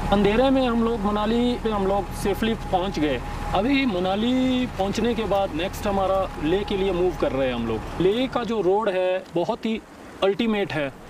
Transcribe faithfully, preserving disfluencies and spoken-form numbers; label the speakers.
Speaker 1: अंधेरे में हम लोग मनाली पे हम लोग सेफली पहुंच गए। अभी मनाली पहुंचने के बाद नेक्स्ट हमारा लेह के लिए मूव कर रहे हैं हम लोग। लेह का जो रोड है बहुत ही अल्टीमेट है।